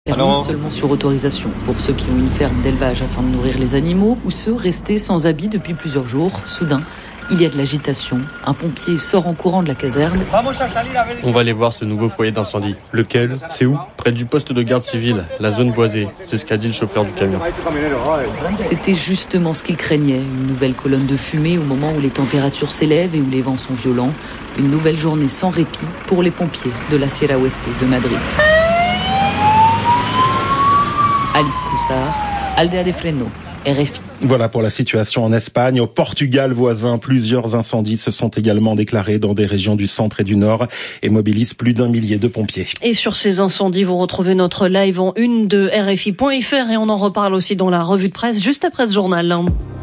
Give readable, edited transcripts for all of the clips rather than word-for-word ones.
Permis seulement sur autorisation pour ceux qui ont une ferme d'élevage afin de nourrir les animaux ou ceux restés sans habit depuis plusieurs jours. Soudain, il y a de l'agitation. Un pompier sort en courant de la caserne. On va aller voir ce nouveau foyer d'incendie. Lequel? C'est où? Près du poste de garde civile, la zone boisée. C'est ce qu'a dit le chauffeur du camion. C'était justement ce qu'il craignait. Une nouvelle colonne de fumée au moment où les températures s'élèvent et où les vents sont violents. Une nouvelle journée sans répit pour les pompiers de la Sierra Oeste de Madrid. Alice Roussard, Aldea de Freno, RFI. Voilà pour la situation en Espagne. Au Portugal voisin, plusieurs incendies se sont également déclarés dans des régions du centre et du nord et mobilisent plus d'1 millier de pompiers. Et sur ces incendies, vous retrouvez notre live en une de RFI.fr et on en reparle aussi dans la revue de presse juste après ce journal.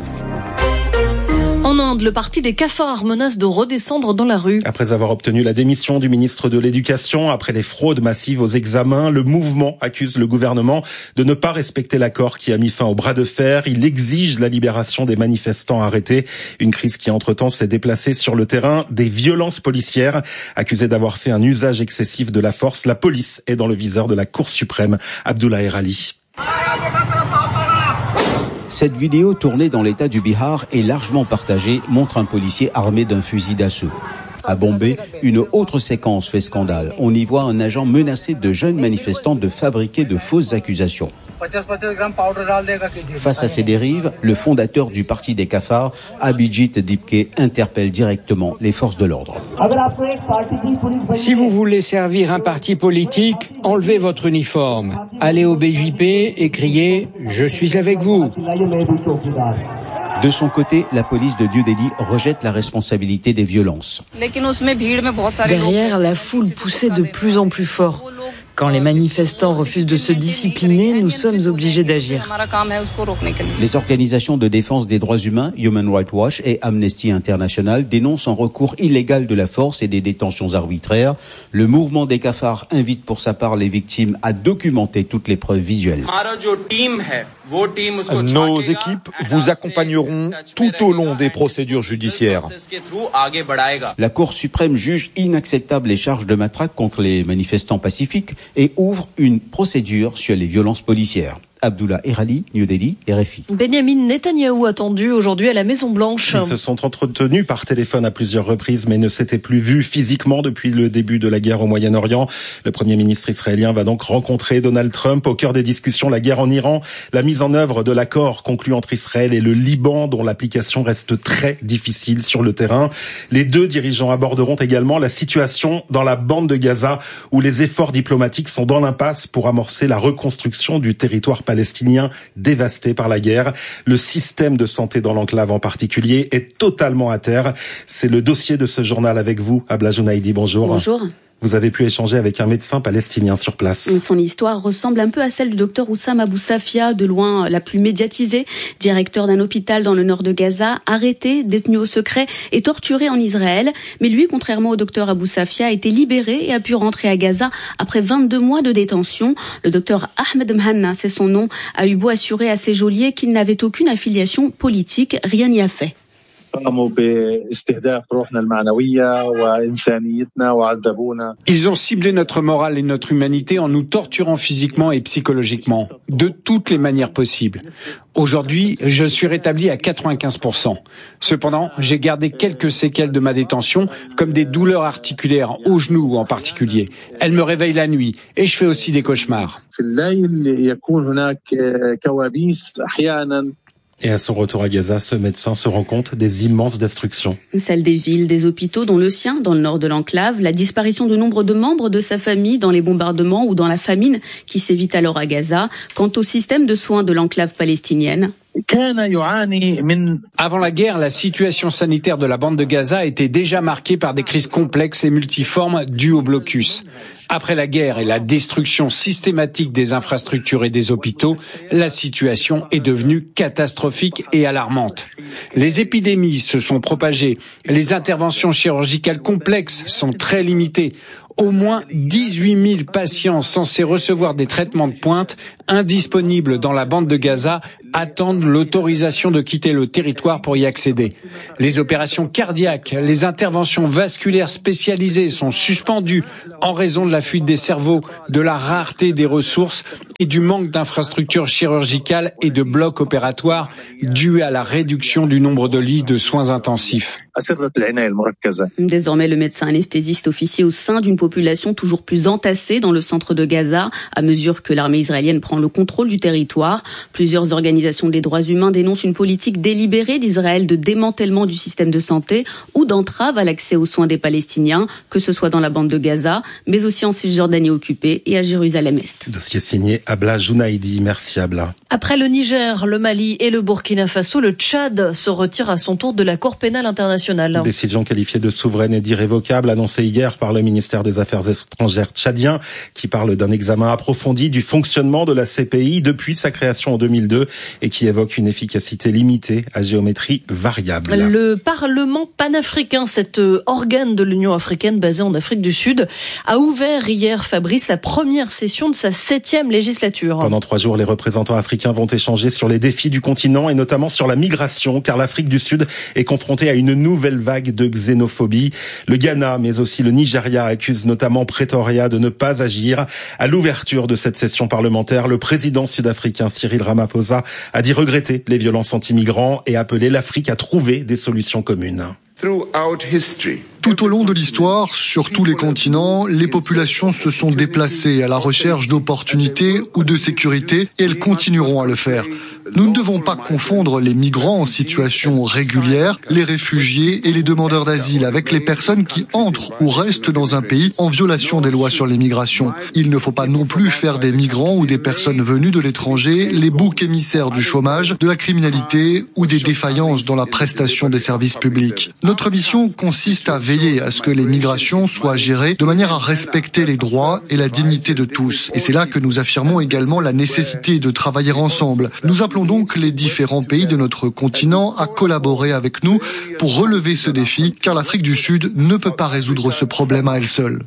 En Inde, le parti des cafards menace de redescendre dans la rue. Après avoir obtenu la démission du ministre de l'Éducation, après les fraudes massives aux examens, le mouvement accuse le gouvernement de ne pas respecter l'accord qui a mis fin au bras de fer. Il exige la libération des manifestants arrêtés. Une crise qui, entre-temps, s'est déplacée sur le terrain des violences policières. Accusée d'avoir fait un usage excessif de la force, la police est dans le viseur de la Cour suprême. Abdullah Erali. Cette vidéo tournée dans l'état du Bihar et largement partagée montre un policier armé d'un fusil d'assaut. À Bombay, une autre séquence fait scandale. On y voit un agent menacer de jeunes manifestants de fabriquer de fausses accusations. Face à ces dérives, le fondateur du parti des cafards, Abhijit Dipke, interpelle directement les forces de l'ordre. Si vous voulez servir un parti politique, enlevez votre uniforme. Allez au BJP et criez « Je suis avec vous ». De son côté, la police de New Delhi rejette la responsabilité des violences. Derrière, la foule poussait de plus en plus fort. Quand les manifestants refusent de se discipliner, nous sommes obligés d'agir. Les organisations de défense des droits humains, Human Rights Watch et Amnesty International, dénoncent un recours illégal de la force et des détentions arbitraires. Le mouvement des cafards invite pour sa part les victimes à documenter toutes les preuves visuelles. Nos équipes vous accompagneront tout au long des procédures judiciaires. La Cour suprême juge inacceptables les charges de matraque contre les manifestants pacifiques et ouvre une procédure sur les violences policières. Abdullah Erali, New Delhi, RFI. Benjamin Netanyahou attendu aujourd'hui à la Maison-Blanche. Ils se sont entretenus par téléphone à plusieurs reprises, mais ne s'étaient plus vus physiquement depuis le début de la guerre au Moyen-Orient. Le Premier ministre israélien va donc rencontrer Donald Trump. Au cœur des discussions, la guerre en Iran, la mise en œuvre de l'accord conclu entre Israël et le Liban, dont l'application reste très difficile sur le terrain. Les deux dirigeants aborderont également la situation dans la bande de Gaza, où les efforts diplomatiques sont dans l'impasse pour amorcer la reconstruction du territoire palestinien dévasté par la guerre. Le système de santé dans l'enclave en particulier est totalement à terre. C'est le dossier de ce journal avec vous, Abla Jounaïdi. Bonjour. Bonjour. Vous avez pu échanger avec un médecin palestinien sur place. Son histoire ressemble un peu à celle du docteur Oussam Abou Safia, de loin la plus médiatisée, directeur d'un hôpital dans le nord de Gaza, arrêté, détenu au secret et torturé en Israël. Mais lui, contrairement au docteur Abou Safia, a été libéré et a pu rentrer à Gaza après 22 mois de détention. Le docteur Ahmed Mhanna, c'est son nom, a eu beau assurer à ses geôliers qu'il n'avait aucune affiliation politique. Rien n'y a fait. Ils ont ciblé notre morale et notre humanité en nous torturant physiquement et psychologiquement, de toutes les manières possibles. Aujourd'hui, je suis rétabli à 95%. Cependant, j'ai gardé quelques séquelles de ma détention, comme des douleurs articulaires aux genoux en particulier. Elles me réveillent la nuit et je fais aussi des cauchemars. Et à son retour à Gaza, ce médecin se rend compte des immenses destructions. Celle des villes, des hôpitaux, dont le sien, dans le nord de l'enclave, la disparition de nombre de membres de sa famille dans les bombardements ou dans la famine qui sévit alors à Gaza. Quant au système de soins de l'enclave palestinienne, avant la guerre, la situation sanitaire de la bande de Gaza était déjà marquée par des crises complexes et multiformes dues au blocus. Après la guerre et la destruction systématique des infrastructures et des hôpitaux, la situation est devenue catastrophique et alarmante. Les épidémies se sont propagées, les interventions chirurgicales complexes sont très limitées. Au moins 18 000 patients censés recevoir des traitements de pointe indisponibles dans la bande de Gaza attendent l'autorisation de quitter le territoire pour y accéder. Les opérations cardiaques, les interventions vasculaires spécialisées sont suspendues en raison de la fuite des cerveaux, de la rareté des ressources et du manque d'infrastructures chirurgicales et de blocs opératoires dû à la réduction du nombre de lits de soins intensifs. Désormais, le médecin anesthésiste officie au sein d'une population toujours plus entassée dans le centre de Gaza, à mesure que l'armée israélienne prend le contrôle du territoire. Plusieurs organisations des droits humains dénoncent une politique délibérée d'Israël de démantèlement du système de santé ou d'entrave à l'accès aux soins des Palestiniens, que ce soit dans la bande de Gaza, mais aussi en Cisjordanie occupée et à Jérusalem-Est. Dossier signé Abla Jounaidi. Merci Abla. Après le Niger, le Mali et le Burkina Faso, le Tchad se retire à son tour de la Cour pénale internationale. Décision qualifiée de souveraine et d'irrévocable annoncée hier par le ministère des Affaires étrangères tchadien, qui parle d'un examen approfondi du fonctionnement de la CPI depuis sa création en 2002 et qui évoque une efficacité limitée à géométrie variable. Le Parlement panafricain, cet organe de l'Union africaine basé en Afrique du Sud, a ouvert hier, Fabrice, la première session de sa 7e législature. Pendant 3 jours, les représentants africains vont échanger sur les défis du continent et notamment sur la migration, car l'Afrique du Sud est confrontée à une nouvelle vague de xénophobie. Le Ghana, mais aussi le Nigeria, accusent notamment Pretoria de ne pas agir. À l'ouverture de cette session parlementaire, le président sud-africain Cyril Ramaphosa a dit regretter les violences anti-migrants et appelé l'Afrique à trouver des solutions communes. Tout au long de l'histoire, sur tous les continents, les populations se sont déplacées à la recherche d'opportunités ou de sécurité et elles continueront à le faire. Nous ne devons pas confondre les migrants en situation régulière, les réfugiés et les demandeurs d'asile avec les personnes qui entrent ou restent dans un pays en violation des lois sur l'immigration. Il ne faut pas non plus faire des migrants ou des personnes venues de l'étranger les boucs émissaires du chômage, de la criminalité ou des défaillances dans la prestation des services publics. Notre mission consiste à veiller à ce que les migrations soient gérées de manière à respecter les droits et la dignité de tous. Et c'est là que nous affirmons également la nécessité de travailler ensemble. Nous appelons donc les différents pays de notre continent à collaborer avec nous pour relever ce défi, car l'Afrique du Sud ne peut pas résoudre ce problème à elle seule.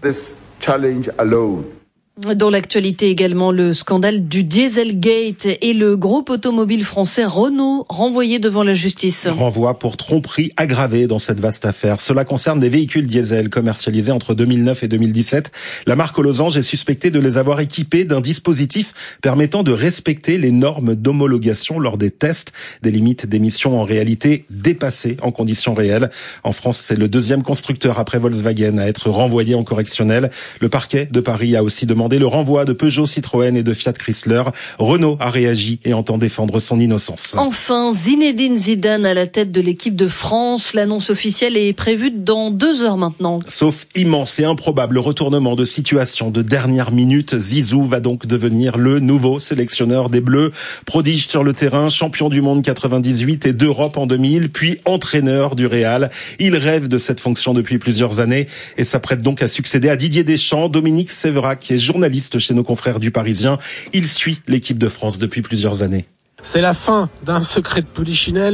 Dans l'actualité également, le scandale du Dieselgate et le groupe automobile français Renault renvoyé devant la justice. Renvoi pour tromperie aggravée dans cette vaste affaire. Cela concerne des véhicules diesel commercialisés entre 2009 et 2017. La marque aux losanges est suspectée de les avoir équipés d'un dispositif permettant de respecter les normes d'homologation lors des tests, des limites d'émission en réalité dépassées en conditions réelles. En France, c'est le 2e constructeur après Volkswagen à être renvoyé en correctionnel. Le parquet de Paris a aussi demandé le renvoi de Peugeot, Citroën et de Fiat Chrysler. Renault a réagi et entend défendre son innocence. Enfin, Zinedine Zidane à la tête de l'équipe de France. L'annonce officielle est prévue dans 2 heures maintenant. Sauf immense et improbable retournement de situation de dernière minute, Zizou va donc devenir le nouveau sélectionneur des Bleus. Prodige sur le terrain, champion du monde 98 et d'Europe en 2000, puis entraîneur du Real. Il rêve de cette fonction depuis plusieurs années et s'apprête donc à succéder à Didier Deschamps. Dominique Séverac, qui est journaliste chez nos confrères du Parisien, il suit l'équipe de France depuis plusieurs années. C'est la fin d'un secret de polichinelle,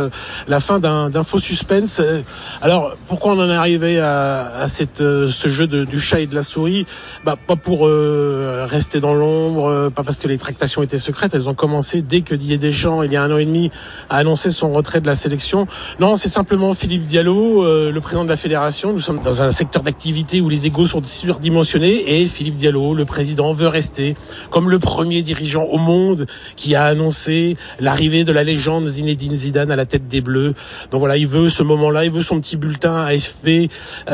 la fin d'un faux suspense. Alors, pourquoi on en est arrivé à ce jeu du chat et de la souris ? Pas pour rester dans l'ombre, pas parce que les tractations étaient secrètes. Elles ont commencé dès que Didier Deschamps, il y a 1 an et demi, a annoncé son retrait de la sélection. Non, c'est simplement Philippe Diallo, le président de la fédération. Nous sommes dans un secteur d'activité où les égos sont surdimensionnés et Philippe Diallo, le président, veut rester comme le premier dirigeant au monde qui a annoncé l'arrivée de la légende Zinedine Zidane à la tête des Bleus. Donc voilà, il veut ce moment-là, il veut son petit bulletin AFP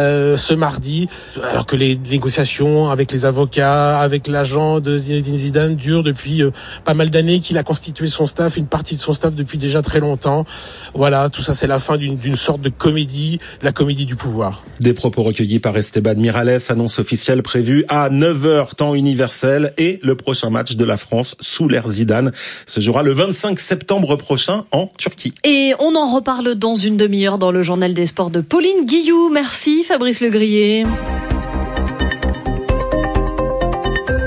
ce mardi, alors que les négociations avec les avocats, avec l'agent de Zinedine Zidane durent depuis pas mal d'années, qu'il a constitué son staff, une partie de son staff depuis déjà très longtemps. Voilà, tout ça c'est la fin d'une sorte de comédie, la comédie du pouvoir. Des propos recueillis par Esteban Miralles, annonce officielle prévue à 9h temps universel et le prochain match de la France sous l'ère Zidane se jouera le 25 septembre prochain en Turquie. Et on en reparle dans une demi-heure dans le journal des sports de Pauline Guillou. Merci Fabrice Legrier.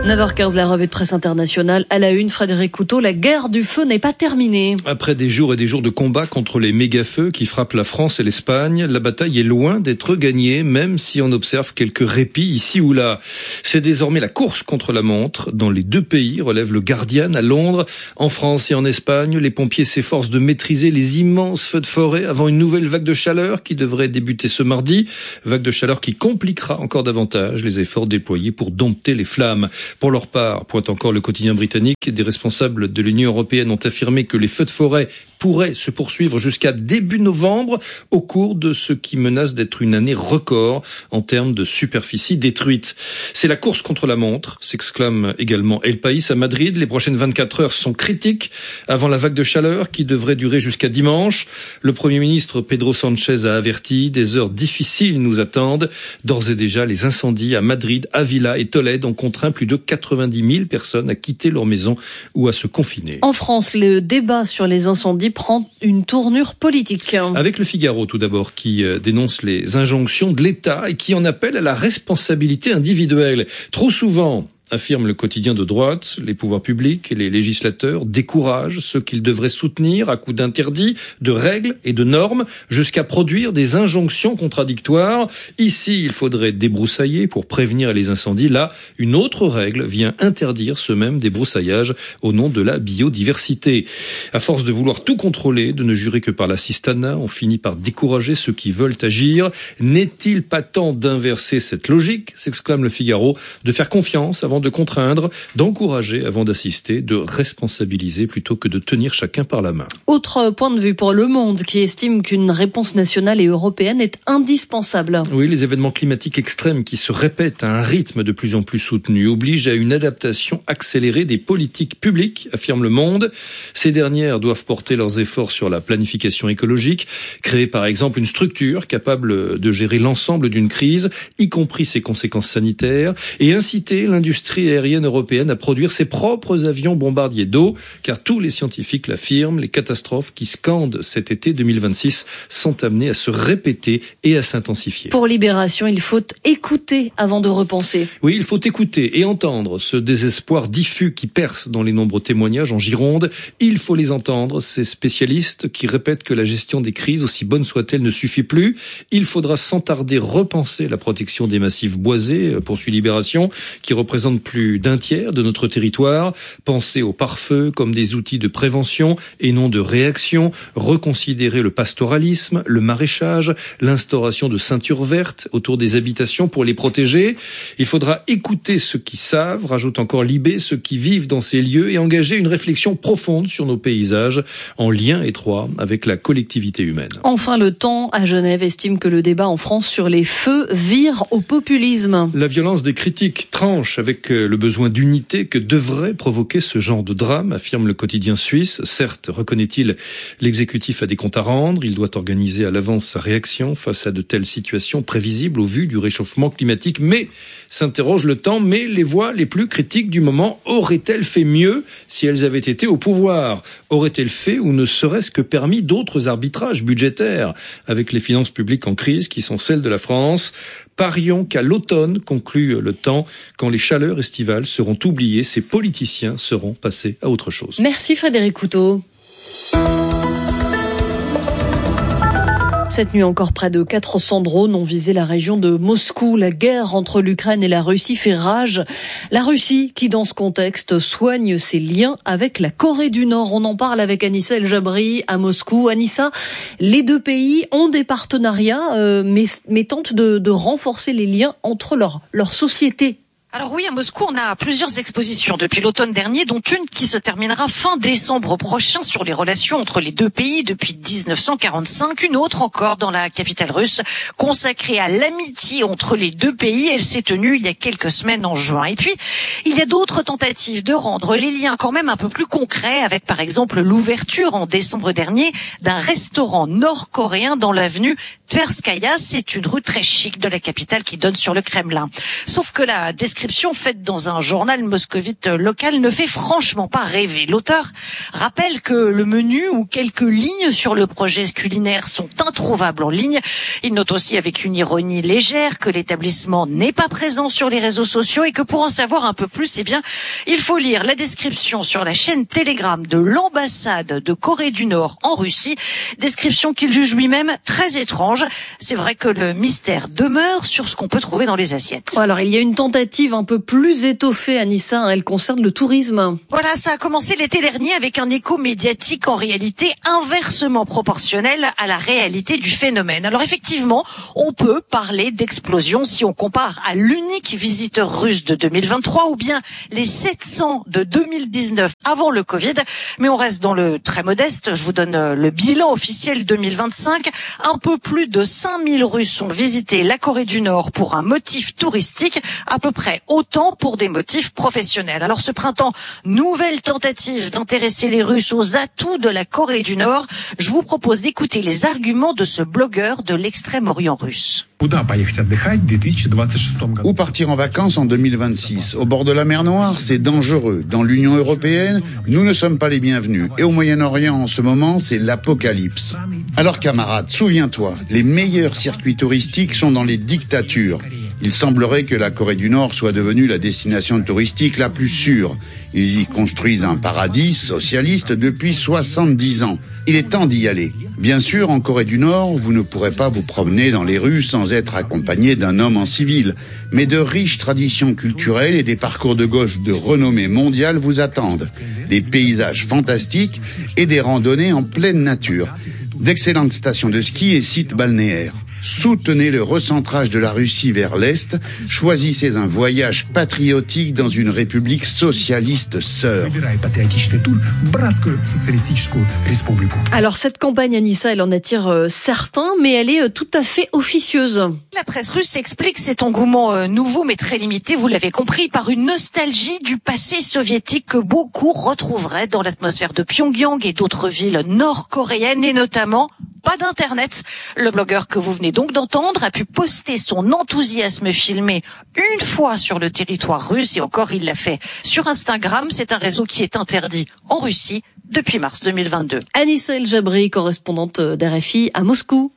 9h15, la revue de presse internationale. À la une, Frédéric Couteau, la guerre du feu n'est pas terminée. Après des jours et des jours de combat contre les méga-feux qui frappent la France et l'Espagne, la bataille est loin d'être gagnée, même si on observe quelques répits ici ou là. C'est désormais la course contre la montre dans les deux pays, relève le Guardian à Londres. En France et en Espagne, les pompiers s'efforcent de maîtriser les immenses feux de forêt avant une nouvelle vague de chaleur qui devrait débuter ce mardi. Vague de chaleur qui compliquera encore davantage les efforts déployés pour dompter les flammes. Pour leur part, pointe encore le quotidien britannique, des responsables de l'Union européenne ont affirmé que les feux de forêt pourraient se poursuivre jusqu'à début novembre au cours de ce qui menace d'être une année record en termes de superficie détruite. C'est la course contre la montre, s'exclame également El País à Madrid. Les prochaines 24 heures sont critiques avant la vague de chaleur qui devrait durer jusqu'à dimanche. Le Premier ministre Pedro Sánchez a averti, des heures difficiles nous attendent. D'ores et déjà, les incendies à Madrid, Ávila et Tolède ont contraint plus de 90 000 personnes à quitter leur maison ou à se confiner. En France, le débat sur les incendies prend une tournure politique. Avec le Figaro tout d'abord, qui dénonce les injonctions de l'État et qui en appelle à la responsabilité individuelle. Trop souvent, affirme le quotidien de droite, les pouvoirs publics et les législateurs découragent ceux qu'ils devraient soutenir à coups d'interdits, de règles et de normes, jusqu'à produire des injonctions contradictoires. Ici, il faudrait débroussailler pour prévenir les incendies. Là, une autre règle vient interdire ce même débroussaillage au nom de la biodiversité. À force de vouloir tout contrôler, de ne jurer que par l'assistanat, on finit par décourager ceux qui veulent agir. N'est-il pas temps d'inverser cette logique, s'exclame le Figaro, de faire confiance avant de contraindre, d'encourager avant d'assister, de responsabiliser plutôt que de tenir chacun par la main. Autre point de vue pour Le Monde qui estime qu'une réponse nationale et européenne est indispensable. Oui, les événements climatiques extrêmes qui se répètent à un rythme de plus en plus soutenu obligent à une adaptation accélérée des politiques publiques, affirme Le Monde. Ces dernières doivent porter leurs efforts sur la planification écologique, créer par exemple une structure capable de gérer l'ensemble d'une crise, y compris ses conséquences sanitaires, et inciter l'industrie aérienne européenne à produire ses propres avions bombardiers d'eau, car tous les scientifiques l'affirment, les catastrophes qui scandent cet été 2026 sont amenées à se répéter et à s'intensifier. Pour Libération, il faut écouter avant de repenser. Oui, il faut écouter et entendre ce désespoir diffus qui perce dans les nombreux témoignages en Gironde. Il faut les entendre, ces spécialistes qui répètent que la gestion des crises, aussi bonne soit-elle, ne suffit plus. Il faudra sans tarder repenser la protection des massifs boisés, poursuit Libération, qui représente plus d'un tiers de notre territoire. Penser aux pare-feux comme des outils de prévention et non de réaction. Reconsidérer le pastoralisme, le maraîchage, l'instauration de ceintures vertes autour des habitations pour les protéger. Il faudra écouter ceux qui savent, rajoute encore Libé, ceux qui vivent dans ces lieux et engager une réflexion profonde sur nos paysages en lien étroit avec la collectivité humaine. Enfin, Le Temps à Genève estime que le débat en France sur les feux vire au populisme. La violence des critiques tranche avec le besoin d'unité que devrait provoquer ce genre de drame, affirme le quotidien suisse. Certes, reconnaît-il, l'exécutif a des comptes à rendre, il doit organiser à l'avance sa réaction face à de telles situations prévisibles au vu du réchauffement climatique, mais, s'interroge Le Temps, mais les voix les plus critiques du moment auraient-elles fait mieux si elles avaient été au pouvoir? Auraient-elles fait ou ne serait-ce que permis d'autres arbitrages budgétaires avec les finances publiques en crise qui sont celles de la France? Parions qu'à l'automne, conclut Le Temps, quand les chaleurs estivales seront oubliées, ces politiciens seront passés à autre chose. Merci Frédéric Couteau. Cette nuit encore, près de 400 drones ont visé la région de Moscou. La guerre entre l'Ukraine et la Russie fait rage. La Russie qui, dans ce contexte, soigne ses liens avec la Corée du Nord. On en parle avec Anissa El Jabri à Moscou. Anissa, les deux pays ont des partenariats, mais tentent de renforcer les liens entre leurs sociétés. Alors oui, à Moscou, on a plusieurs expositions depuis l'automne dernier, dont une qui se terminera fin décembre prochain sur les relations entre les deux pays depuis 1945. Une autre encore dans la capitale russe, consacrée à l'amitié entre les deux pays. Elle s'est tenue il y a quelques semaines en juin. Et puis, il y a d'autres tentatives de rendre les liens quand même un peu plus concrets, avec par exemple l'ouverture en décembre dernier d'un restaurant nord-coréen dans l'avenue Tverskaya. C'est une rue très chic de la capitale qui donne sur le Kremlin. Sauf que la description description faite dans un journal moscovite local ne fait franchement pas rêver. L'auteur rappelle que le menu ou quelques lignes sur le projet culinaire sont introuvables en ligne. Il note aussi avec une ironie légère que l'établissement n'est pas présent sur les réseaux sociaux et que pour en savoir un peu plus, il faut lire la description sur la chaîne Telegram de l'ambassade de Corée du Nord en Russie. Description qu'il juge lui-même très étrange. C'est vrai que le mystère demeure sur ce qu'on peut trouver dans les assiettes. Alors, il y a une tentative un peu plus étoffée, Anissa, elle concerne le tourisme. Voilà, ça a commencé l'été dernier avec un écho médiatique en réalité inversement proportionnel à la réalité du phénomène. Alors effectivement, on peut parler d'explosion si on compare à l'unique visiteur russe de 2023 ou bien les 700 de 2019 avant le Covid. Mais on reste dans le très modeste. Je vous donne le bilan officiel 2025. Un peu plus de 5000 Russes ont visité la Corée du Nord pour un motif touristique, à peu près autant pour des motifs professionnels. Alors ce printemps, nouvelle tentative d'intéresser les Russes aux atouts de la Corée du Nord. Je vous propose d'écouter les arguments de ce blogueur de l'extrême-orient russe. Où partir en vacances en 2026? Au bord de la mer Noire, c'est dangereux. Dans l'Union européenne, nous ne sommes pas les bienvenus. Et au Moyen-Orient, en ce moment, c'est l'apocalypse. Alors camarades, souviens-toi, les meilleurs circuits touristiques sont dans les dictatures. Il semblerait que la Corée du Nord soit devenue la destination touristique la plus sûre. Ils y construisent un paradis socialiste depuis 70 ans. Il est temps d'y aller. Bien sûr, en Corée du Nord, vous ne pourrez pas vous promener dans les rues sans être accompagné d'un homme en civil. Mais de riches traditions culturelles et des parcours de golf de renommée mondiale vous attendent. Des paysages fantastiques et des randonnées en pleine nature. D'excellentes stations de ski et sites balnéaires. Soutenez le recentrage de la Russie vers l'Est. Choisissez un voyage patriotique dans une république socialiste sœur. Alors cette campagne, Anissa, elle en attire certains, mais elle est tout à fait officieuse. La presse russe explique cet engouement nouveau mais très limité, vous l'avez compris, par une nostalgie du passé soviétique que beaucoup retrouveraient dans l'atmosphère de Pyongyang et d'autres villes nord-coréennes et notamment pas d'internet. Le blogueur que vous venez donc d'entendre a pu poster son enthousiasme filmé une fois sur le territoire russe et encore il l'a fait sur Instagram. C'est un réseau qui est interdit en Russie depuis mars 2022. Anissa El Jabri, correspondante d'RFI à Moscou.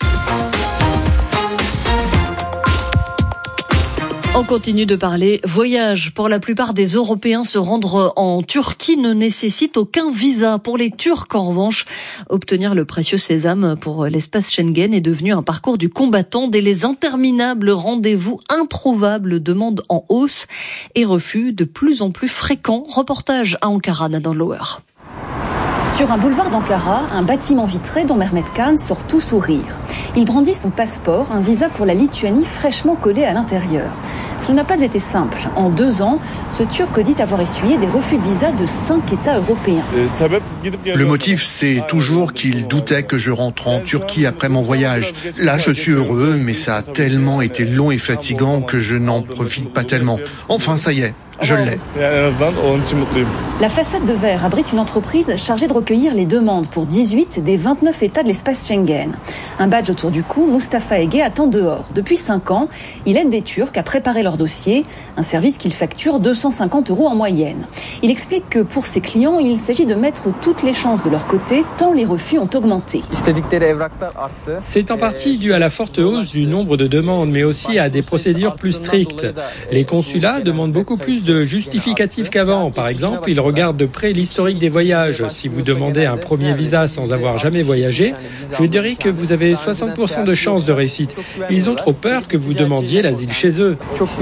On continue de parler voyage. Pour la plupart des Européens, se rendre en Turquie ne nécessite aucun visa. Pour les Turcs, en revanche, obtenir le précieux sésame pour l'espace Schengen est devenu un parcours du combattant. Dès les interminables rendez-vous introuvables, demandes en hausse et refus de plus en plus fréquents. Reportage à Ankara, Nadan Lower. Sur un boulevard d'Ankara, un bâtiment vitré dont Mehmet Khan sort tout sourire. Il brandit son passeport, un visa pour la Lituanie fraîchement collé à l'intérieur. Cela n'a pas été simple. En 2 ans, ce Turc dit avoir essuyé des refus de visa de 5 États européens. Le motif, c'est toujours qu'il doutait que je rentre en Turquie après mon voyage. Là, je suis heureux, mais ça a tellement été long et fatigant que je n'en profite pas tellement. Enfin, ça y est. Je l'ai. La façade de verre abrite une entreprise chargée de recueillir les demandes pour 18 des 29 États de l'espace Schengen. Un badge autour du cou, Mustafa Ege attend dehors. Depuis 5 ans, il aide des Turcs à préparer leur dossier, un service qu'il facture 250 € en moyenne. Il explique que pour ses clients, il s'agit de mettre toutes les chances de leur côté, tant les refus ont augmenté. C'est en partie dû à la forte hausse du nombre de demandes, mais aussi à des procédures plus strictes. Les consulats demandent beaucoup plus de justificatifs qu'avant. Par exemple, ils regardent de près l'historique des voyages. Si vous demandez un premier visa sans avoir jamais voyagé, je dirais que vous avez 60% de chances de réussite. Ils ont trop peur que vous demandiez l'asile chez eux.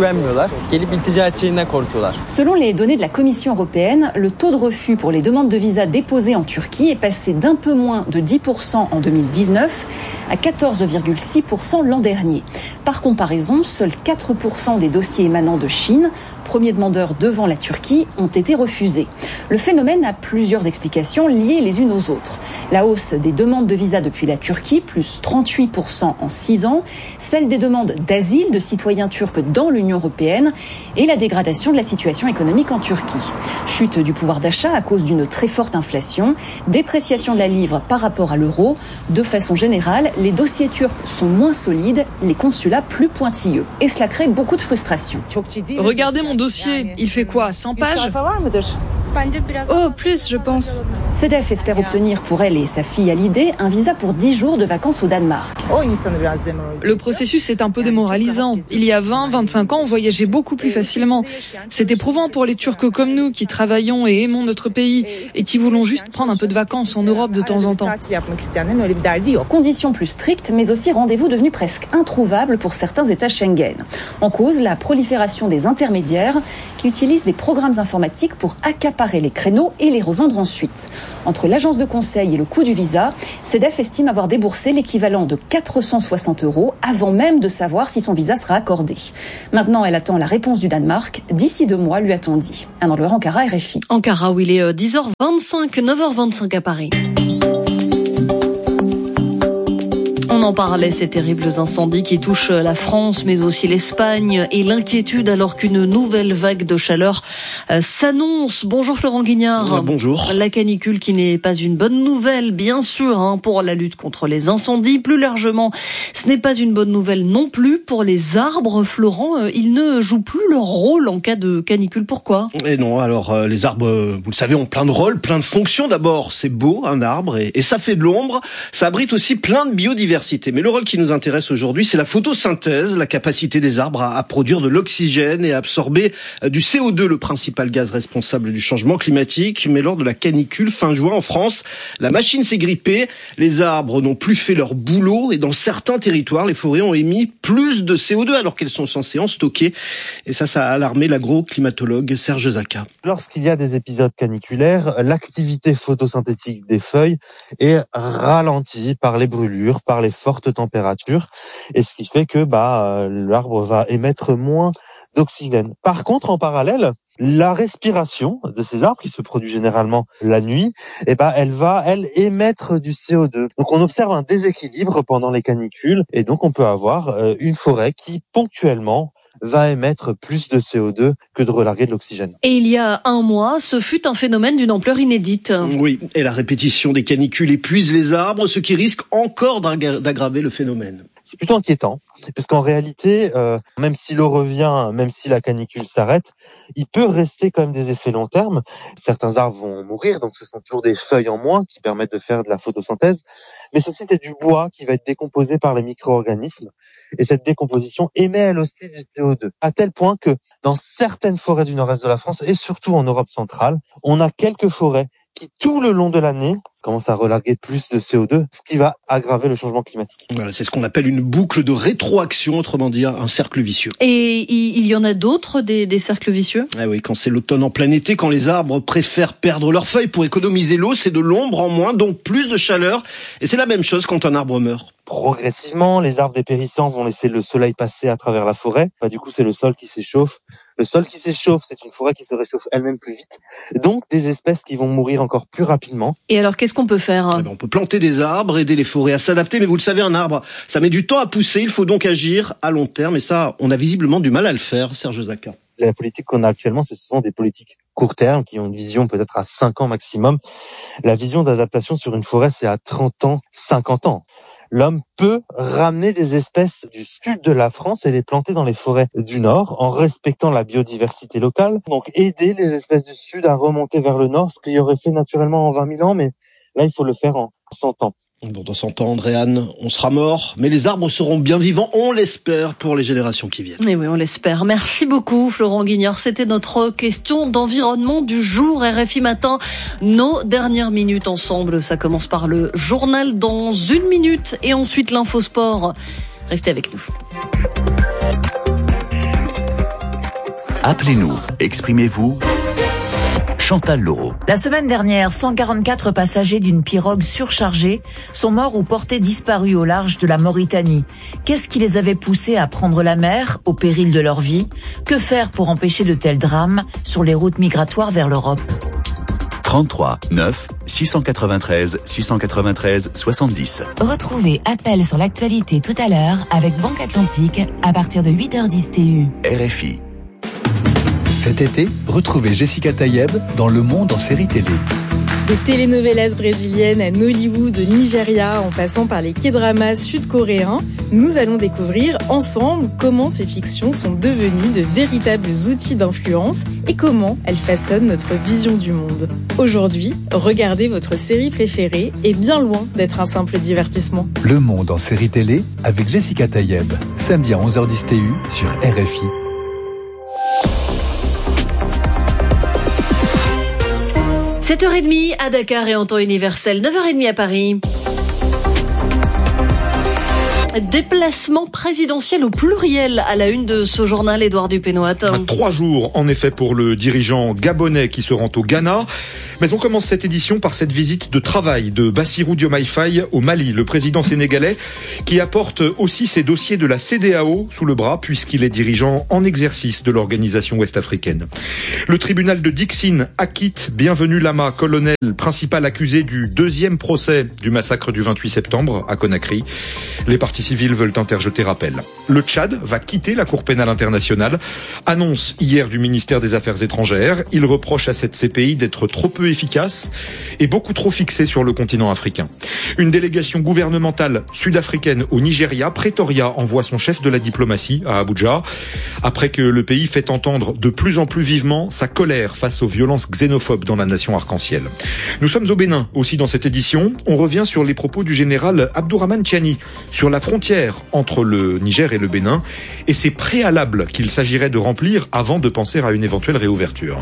Selon les données de la Commission européenne, le taux de refus pour les demandes de visa déposées en Turquie est passé d'un peu moins de 10% en 2019 à 14,6% l'an dernier. Par comparaison, seuls 4% des dossiers émanant de Chine, premier demandeur demandeurs devant la Turquie ont été refusés. Le phénomène a plusieurs explications liées les unes aux autres. La hausse des demandes de visa depuis la Turquie, plus 38% en 6 ans, celle des demandes d'asile de citoyens turcs dans l'Union européenne et la dégradation de la situation économique en Turquie. Chute du pouvoir d'achat à cause d'une très forte inflation, dépréciation de la livre par rapport à l'euro. De façon générale, les dossiers turcs sont moins solides, les consulats plus pointilleux. Et cela crée beaucoup de frustration. Regardez mon dossier, il fait quoi, 100 pages ? Oh, plus, je pense. CEDEF espère obtenir pour elle et sa fille Halide un visa pour 10 jours de vacances au Danemark. Le processus est un peu démoralisant. Il y a 20-25 ans, on voyageait beaucoup plus facilement. C'est éprouvant pour les Turcs comme nous qui travaillons et aimons notre pays et qui voulons juste prendre un peu de vacances en Europe de temps en temps. Conditions plus strictes, mais aussi rendez-vous devenus presque introuvables pour certains États Schengen. En cause, la prolifération des intermédiaires qui utilisent des programmes informatiques pour accaparer les créneaux et les revendre ensuite. Entre l'agence de conseil et le coût du visa, CEDEF estime avoir déboursé l'équivalent de 460 € avant même de savoir si son visa sera accordé. Maintenant, elle attend la réponse du Danemark. D'ici 2 mois, lui a-t-on dit. Anne Andlouer, Ankara, RFI. Ankara, où il est 10h25, 9h25 à Paris. On en parlait, ces terribles incendies qui touchent la France, mais aussi l'Espagne, et l'inquiétude alors qu'une nouvelle vague de chaleur s'annonce. Bonjour Florent Guignard. Bonjour. La canicule qui n'est pas une bonne nouvelle, bien sûr, pour la lutte contre les incendies. Plus largement, ce n'est pas une bonne nouvelle non plus pour les arbres. Florent, ils ne jouent plus leur rôle en cas de canicule. Pourquoi ? Et non, alors les arbres, vous le savez, ont plein de rôles, plein de fonctions. D'abord, c'est beau, un arbre, et ça fait de l'ombre. Ça abrite aussi plein de biodiversité. Mais le rôle qui nous intéresse aujourd'hui, c'est la photosynthèse, la capacité des arbres à produire de l'oxygène et à absorber du CO2, le principal gaz responsable du changement climatique. Mais lors de la canicule fin juin en France, la machine s'est grippée, les arbres n'ont plus fait leur boulot et dans certains territoires, les forêts ont émis plus de CO2 alors qu'elles sont censées en stocker. Et ça a alarmé l'agroclimatologue Serge Zaka. Lorsqu'il y a des épisodes caniculaires, l'activité photosynthétique des feuilles est ralentie par les brûlures, par les fortes températures, et ce qui fait que l'arbre va émettre moins d'oxygène. Par contre, en parallèle, la respiration de ces arbres, qui se produit généralement la nuit, elle va émettre du CO2. Donc on observe un déséquilibre pendant les canicules, et donc on peut avoir une forêt qui ponctuellement va émettre plus de CO2 que de relarguer de l'oxygène. Et il y a 1 mois, ce fut un phénomène d'une ampleur inédite. Oui, et la répétition des canicules épuise les arbres, ce qui risque encore d'aggraver le phénomène. C'est plutôt inquiétant, parce qu'en réalité, même si l'eau revient, même si la canicule s'arrête, il peut rester quand même des effets long terme. Certains arbres vont mourir, donc ce sont toujours des feuilles en moins qui permettent de faire de la photosynthèse, mais ceci est du bois qui va être décomposé par les micro-organismes, et cette décomposition émet elle aussi du CO2, à tel point que dans certaines forêts du nord-est de la France, et surtout en Europe centrale, on a quelques forêts qui, tout le long de l'année, commencent à relarguer plus de CO2, ce qui va aggraver le changement climatique. Voilà, c'est ce qu'on appelle une boucle de rétroaction, autrement dit un cercle vicieux. Et il y en a d'autres, des cercles vicieux ? Ah oui, quand c'est l'automne en plein été, quand les arbres préfèrent perdre leurs feuilles pour économiser l'eau, c'est de l'ombre en moins, donc plus de chaleur. Et c'est la même chose quand un arbre meurt. Progressivement, les arbres dépérissants vont laisser le soleil passer à travers la forêt. Du coup, c'est le sol qui s'échauffe. Le sol qui s'échauffe, c'est une forêt qui se réchauffe elle-même plus vite. Donc, des espèces qui vont mourir encore plus rapidement. Et alors, qu'est-ce qu'on peut faire ? On peut planter des arbres, aider les forêts à s'adapter. Mais vous le savez, un arbre, ça met du temps à pousser. Il faut donc agir à long terme. Et ça, on a visiblement du mal à le faire, Serge Zaka. La politique qu'on a actuellement, c'est souvent des politiques court terme, qui ont une vision peut-être à 5 ans maximum. La vision d'adaptation sur une forêt, c'est à 30 ans, 50 ans. L'homme peut ramener des espèces du sud de la France et les planter dans les forêts du nord en respectant la biodiversité locale. Donc aider les espèces du sud à remonter vers le nord, ce qu'il y aurait fait naturellement en 20 000 ans, mais là il faut le faire en 100 ans. Bon, dans 100 ans, Andréane, on sera mort, mais les arbres seront bien vivants, on l'espère, pour les générations qui viennent. Et oui, on l'espère. Merci beaucoup, Florent Guignard. C'était notre question d'environnement du jour. RFI Matin, nos dernières minutes ensemble. Ça commence par le journal dans 1 minute et ensuite l'infosport. Restez avec nous. Appelez-nous, exprimez-vous. Chantal Laureau. La semaine dernière, 144 passagers d'une pirogue surchargée sont morts ou portés disparus au large de la Mauritanie. Qu'est-ce qui les avait poussés à prendre la mer au péril de leur vie? Que faire pour empêcher de tels drames sur les routes migratoires vers l'Europe? 33 9 693 693 70. Retrouvez Appel sur l'actualité tout à l'heure avec Banque Atlantique à partir de 8h10 TU. RFI. Cet été, retrouvez Jessica Tayeb dans Le Monde en série télé. Des telenovelas brésiliennes à Nollywood, au Nigeria, en passant par les K-dramas sud-coréens, nous allons découvrir ensemble comment ces fictions sont devenues de véritables outils d'influence et comment elles façonnent notre vision du monde. Aujourd'hui, regardez votre série préférée est bien loin d'être un simple divertissement. Le Monde en série télé avec Jessica Tayeb, samedi à 11h10 TU sur RFI. 7h30 à Dakar et en temps universel, 9h30 à Paris. Déplacement présidentiel au pluriel à la une de ce journal, Édouard Dupénoat. 3 jours, en effet, pour le dirigeant gabonais qui se rend au Ghana. Mais on commence cette édition par cette visite de travail de Bassirou Diomaye Faye au Mali, le président sénégalais qui apporte aussi ses dossiers de la CEDEAO sous le bras puisqu'il est dirigeant en exercice de l'organisation ouest-africaine. Le tribunal de Dixine acquitte Bienvenu Lama, colonel principal accusé du 2e procès du massacre du 28 septembre à Conakry. Les parties civiles veulent interjeter rappel. Le Tchad va quitter la Cour pénale internationale, annonce hier du ministère des Affaires étrangères. Il reproche à cette CPI d'être trop peu efficace et beaucoup trop fixée sur le continent africain. Une délégation gouvernementale sud-africaine au Nigeria, Pretoria, envoie son chef de la diplomatie à Abuja, après que le pays fait entendre de plus en plus vivement sa colère face aux violences xénophobes dans la nation arc-en-ciel. Nous sommes au Bénin aussi dans cette édition. On revient sur les propos du général Abdourahmane Tiani sur la frontière entre le Niger et le Bénin et ces préalables qu'il s'agirait de remplir avant de penser à une éventuelle réouverture.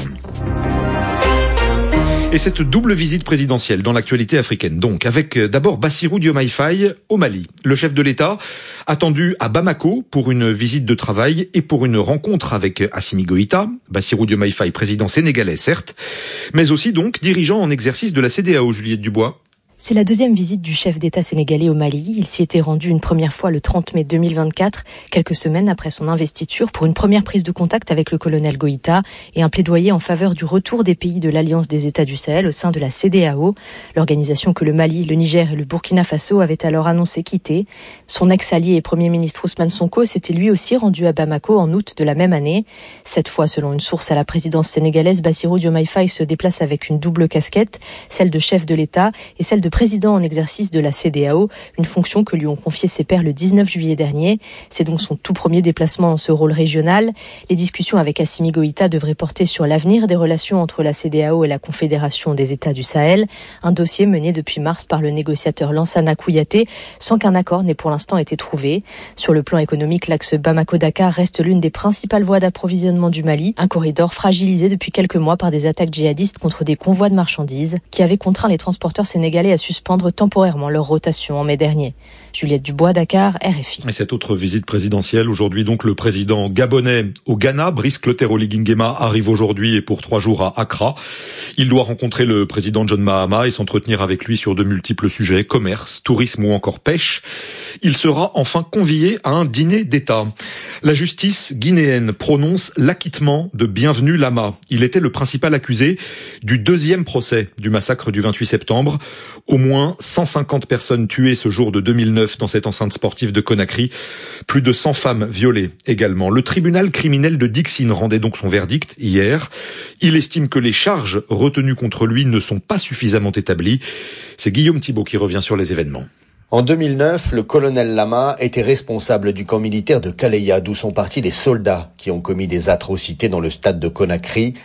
Et cette double visite présidentielle dans l'actualité africaine, donc, avec d'abord Bassirou Diomaye Faye au Mali. Le chef de l'État attendu à Bamako pour une visite de travail et pour une rencontre avec Assimi Goïta. Bassirou Diomaye Faye, président sénégalais, certes, mais aussi donc dirigeant en exercice de la CEDEAO, Juliette Dubois. C'est la deuxième visite du chef d'État sénégalais au Mali. Il s'y était rendu une première fois le 30 mai 2024, quelques semaines après son investiture, pour une première prise de contact avec le colonel Goïta et un plaidoyer en faveur du retour des pays de l'Alliance des États du Sahel au sein de la CEDEAO, l'organisation que le Mali, le Niger et le Burkina Faso avaient alors annoncé quitter. Son ex-allié et Premier ministre Ousmane Sonko s'était lui aussi rendu à Bamako en août de la même année. Cette fois, selon une source à la présidence sénégalaise, Bassirou Diomaye Faye se déplace avec une double casquette, celle de chef de l'État et celle de président en exercice de la CEDEAO, une fonction que lui ont confiée ses pairs le 19 juillet dernier. C'est donc son tout premier déplacement dans ce rôle régional. Les discussions avec Assimi Goïta devraient porter sur l'avenir des relations entre la CEDEAO et la Confédération des États du Sahel, un dossier mené depuis mars par le négociateur Lansana Kouyaté, sans qu'un accord n'ait pour l'instant été trouvé. Sur le plan économique, l'axe Bamako-Dakar reste l'une des principales voies d'approvisionnement du Mali, un corridor fragilisé depuis quelques mois par des attaques djihadistes contre des convois de marchandises qui avaient contraint les transporteurs sénégalais à suspendre temporairement leur rotation en mai dernier. Juliette Dubois, Dakar, RFI. Et cette autre visite présidentielle, aujourd'hui donc le président gabonais au Ghana, Brice Clotaire Oligui-Nguema, arrive aujourd'hui et pour 3 jours à Accra. Il doit rencontrer le président John Mahama et s'entretenir avec lui sur de multiples sujets, commerce, tourisme ou encore pêche. Il sera enfin convié à un dîner d'État. La justice guinéenne prononce l'acquittement de Bienvenu Lama. Il était le principal accusé du 2e procès du massacre du 28 septembre. Au moins 150 personnes tuées ce jour de 2009 dans cette enceinte sportive de Conakry. Plus de 100 femmes violées également. Le tribunal criminel de Dixine rendait donc son verdict hier. Il estime que les charges retenues contre lui ne sont pas suffisamment établies. C'est Guillaume Thibault qui revient sur les événements. En 2009, le colonel Lama était responsable du camp militaire de Kaleya, d'où sont partis les soldats qui ont commis des atrocités dans le stade de Conakry.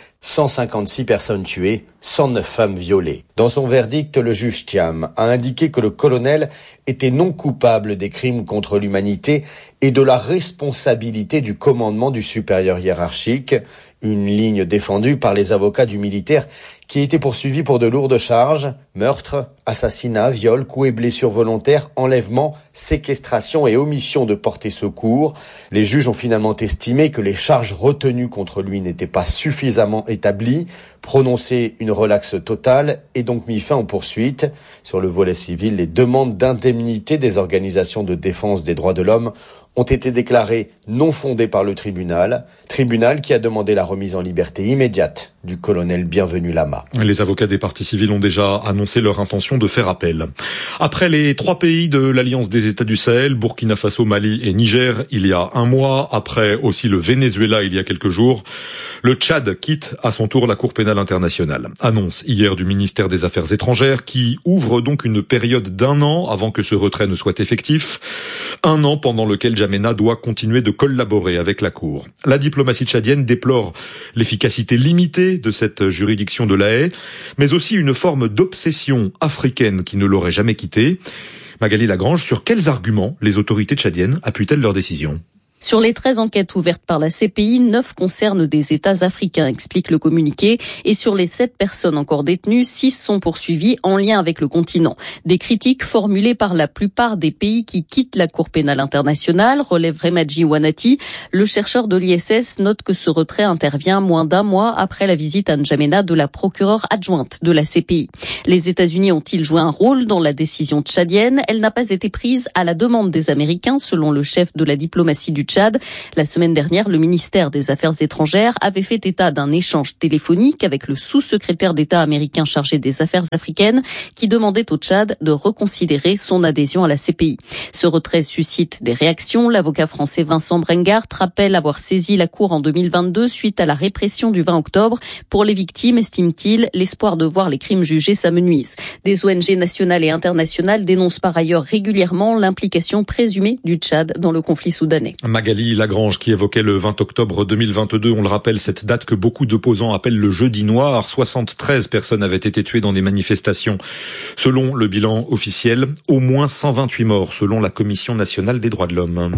156 personnes tuées, 109 femmes violées. Dans son verdict, le juge Thiam a indiqué que le colonel était non coupable des crimes contre l'humanité et de la responsabilité du commandement du supérieur hiérarchique, une ligne défendue par les avocats du militaire qui a été poursuivi pour de lourdes charges, meurtre, assassinat, viol, coups et blessures volontaires, enlèvement, séquestration et omission de porter secours. Les juges ont finalement estimé que les charges retenues contre lui n'étaient pas suffisamment établis, prononcé une relaxe totale et donc mis fin aux poursuites. Sur le volet civil, les demandes d'indemnité des organisations de défense des droits de l'homme ont été déclarées non fondées par le tribunal qui a demandé la remise en liberté immédiate du colonel Bienvenu Lama. Les avocats des parties civiles ont déjà annoncé leur intention de faire appel. Après les 3 pays de l'Alliance des États du Sahel, Burkina Faso, Mali et Niger, il y a un mois, après aussi le Venezuela il y a quelques jours, le Tchad quitte à son tour la Cour pénale internationale. Annonce hier du ministère des Affaires étrangères qui ouvre donc une période d'1 an avant que ce retrait ne soit effectif. 1 an pendant lequel N'Djamena doit continuer de collaborer avec la Cour. La diplomatie tchadienne déplore l'efficacité limitée de cette juridiction de La Haye, mais aussi une forme d'obsession africaine qui ne l'aurait jamais quittée. Magali Lagrange, sur quels arguments les autorités tchadiennes appuient-elles leur décision ? Sur les 13 enquêtes ouvertes par la CPI, 9 concernent des États africains, explique le communiqué. Et sur les 7 personnes encore détenues, 6 sont poursuivies en lien avec le continent. Des critiques formulées par la plupart des pays qui quittent la Cour pénale internationale, relève Remadji Wanati. Le chercheur de l'ISS note que ce retrait intervient moins d'1 mois après la visite à N'Djamena de la procureure adjointe de la CPI. Les États-Unis ont-ils joué un rôle dans la décision tchadienne ? Elle n'a pas été prise à la demande des Américains, selon le chef de la diplomatie du Tchad. La semaine dernière, le ministère des Affaires étrangères avait fait état d'un échange téléphonique avec le sous-secrétaire d'État américain chargé des affaires africaines qui demandait au Tchad de reconsidérer son adhésion à la CPI. Ce retrait suscite des réactions. L'avocat français Vincent Brengart rappelle avoir saisi la Cour en 2022 suite à la répression du 20 octobre. Pour les victimes, estime-t-il, l'espoir de voir les crimes jugés s'amenuise. Des ONG nationales et internationales dénoncent par ailleurs régulièrement l'implication présumée du Tchad dans le conflit soudanais. Magali Lagrange qui évoquait le 20 octobre 2022, on le rappelle, cette date que beaucoup d'opposants appellent le jeudi noir. 73 personnes avaient été tuées dans des manifestations. Selon le bilan officiel, au moins 128 morts selon la Commission nationale des droits de l'homme.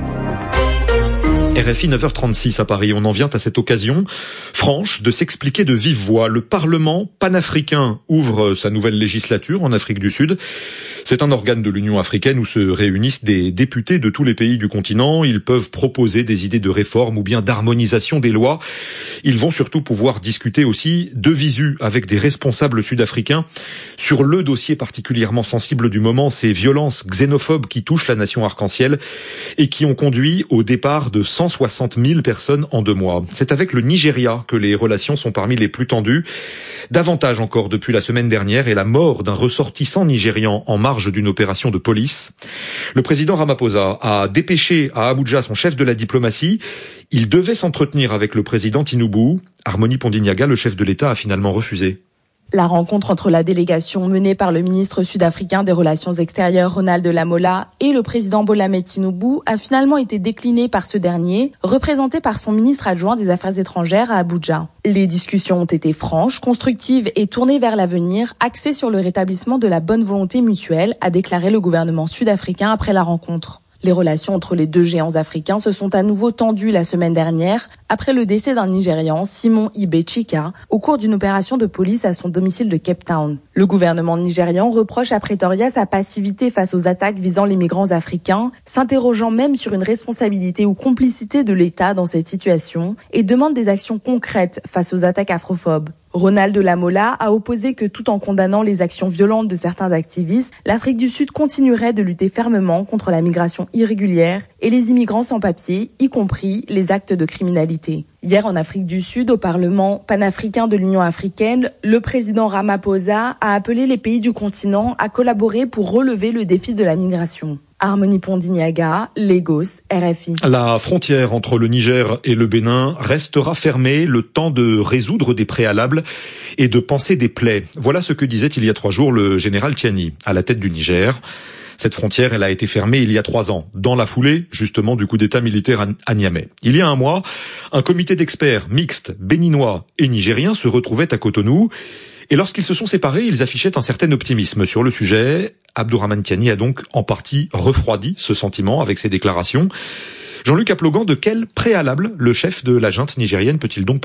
RFI 9h36 à Paris. On en vient à cette occasion franche de s'expliquer de vive voix. Le Parlement panafricain ouvre sa nouvelle législature en Afrique du Sud. C'est un organe de l'Union africaine où se réunissent des députés de tous les pays du continent. Ils peuvent proposer des idées de réforme ou bien d'harmonisation des lois. Ils vont surtout pouvoir discuter aussi de visu avec des responsables sud-africains sur le dossier particulièrement sensible du moment, ces violences xénophobes qui touchent la nation arc-en-ciel et qui ont conduit au départ de 160 000 personnes en 2 mois. C'est avec le Nigeria que les relations sont parmi les plus tendues. Davantage encore depuis la semaine dernière et la mort d'un ressortissant nigérian en marge d'une opération de police. Le président Ramaphosa a dépêché à Abuja son chef de la diplomatie. Il devait s'entretenir avec le président Tinubu. Harmonie Pondiniaga, le chef de l'État, a finalement refusé. La rencontre entre la délégation menée par le ministre sud-africain des Relations extérieures Ronald Lamola et le président Bola Ahmed Tinubu a finalement été déclinée par ce dernier, représenté par son ministre adjoint des Affaires étrangères à Abuja. Les discussions ont été franches, constructives et tournées vers l'avenir, axées sur le rétablissement de la bonne volonté mutuelle, a déclaré le gouvernement sud-africain après la rencontre. Les relations entre les 2 géants africains se sont à nouveau tendues la semaine dernière après le décès d'un Nigérian, Simon Ibe Chika, au cours d'une opération de police à son domicile de Cape Town. Le gouvernement nigérian reproche à Pretoria sa passivité face aux attaques visant les migrants africains, s'interrogeant même sur une responsabilité ou complicité de l'État dans cette situation et demande des actions concrètes face aux attaques afrophobes. Ronald Lamola a opposé que tout en condamnant les actions violentes de certains activistes, l'Afrique du Sud continuerait de lutter fermement contre la migration irrégulière et les immigrants sans papier, y compris les actes de criminalité. Hier en Afrique du Sud, au Parlement panafricain de l'Union africaine, le président Ramaphosa a appelé les pays du continent à collaborer pour relever le défi de la migration. Harmonie Pondiniaga, Lagos, RFI. La frontière entre le Niger et le Bénin restera fermée le temps de résoudre des préalables et de panser des plaies. Voilà ce que disait il y a 3 jours le général Tiani, à la tête du Niger. Cette frontière, elle a été fermée il y a 3 ans, dans la foulée, justement, du coup d'État militaire à Niamey. Il y a 1 mois, un comité d'experts mixtes béninois et nigériens se retrouvait à Cotonou. Et lorsqu'ils se sont séparés, ils affichaient un certain optimisme sur le sujet. Abdourahmane Tiani a donc en partie refroidi ce sentiment avec ses déclarations. Jean-Luc Aplogan, de quel préalable le chef de la junte nigérienne peut-il donc parler ?